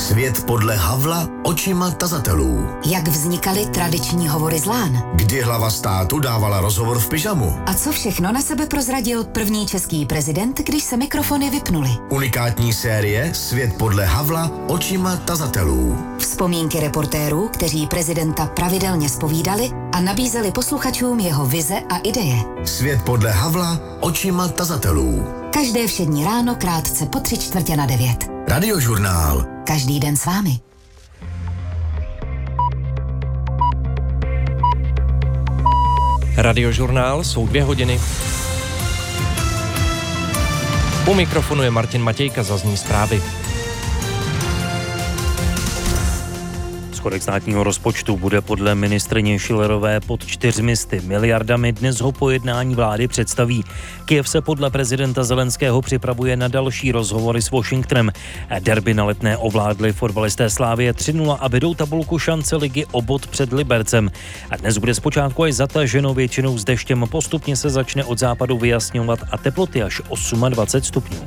Svět podle Havla očima tazatelů. Jak vznikaly tradiční hovory z lán? Kdy hlava státu dávala rozhovor v pyžamu? A co všechno na sebe prozradil první český prezident, když se mikrofony vypnuly? Unikátní série Svět podle Havla očima tazatelů. Vzpomínky reportérů, kteří prezidenta pravidelně zpovídali a nabízeli posluchačům jeho vize a ideje. Svět podle Havla očima tazatelů. Každé všední ráno krátce po 8:45. Radiožurnál. Každý den s vámi. Radiožurnál, jsou 2 hodiny. U mikrofonu je Martin Matějka, zazní zprávy. Schodek státního rozpočtu bude podle ministryně Schillerové pod 400 miliardami. Dnes ho po jednání vlády představí. Kyjev se podle prezidenta Zelenského připravuje na další rozhovory s Washingtonem. Derby na Letné ovládli fotbalisté Slavie 3-0 a vedou tabulku šance ligy o bod před Libercem. A dnes bude zpočátku až zataženo, většinou s deštěm, postupně se začne od západu vyjasňovat a teploty až 28 stupňů.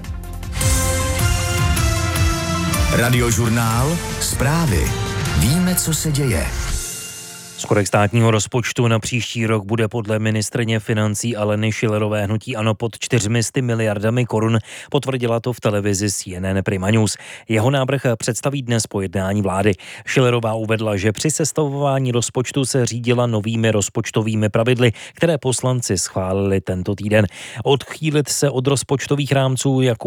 Radiožurnál. Zprávy. Víme, co se děje. Schodek státního rozpočtu na příští rok bude podle ministryně financí Aleny Schillerové hnutí ANO pod 400 miliardami korun. Potvrdila to v televizi CNN Prima News. Jeho návrh představí dnes po jednání vlády. Schillerová uvedla, že při sestavování rozpočtu se řídila novými rozpočtovými pravidly, které poslanci schválili tento týden. Odchýlit se od rozpočtových rámců, jako